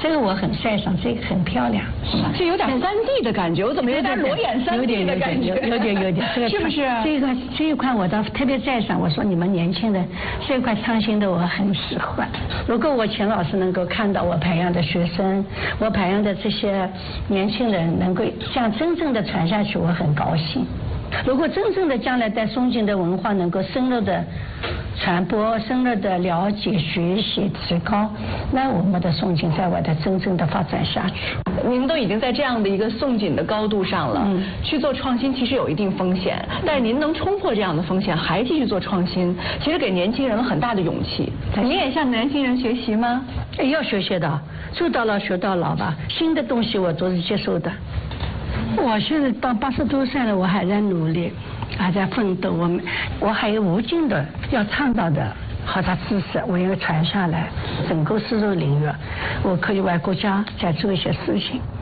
这个我很擅长，这个很漂亮， 是有点3D 的感觉，我怎么有点裸眼3D 的感觉？ 有点，这个是不是？ 这一块我倒特别赞赏，我说你们年轻人这块创新的我很喜欢。如果我钱老师能够看到我培养的学生，我培养的这些年轻人能够这样真正的传下去，我很高兴。如果真正的将来在松锦的文化能够深入的传播、深入的了解、学习、提高，那我们的松锦才会的真正的发展下去。 您都已经在这样的一个松锦的高度上了，去做创新其实有一定风险，但是您能冲破这样的风险，还继续做创新，其实给年轻人很大的勇气。您也向年轻人学习吗？ 要学习的，做到老学到老吧，新的东西我都是接受的。我现在到80多岁了，我还在努力，还在奋斗。我还有无尽的要倡导的好的知识，我要传下来，整个丝绸领域，我可以为国家再做一些事情。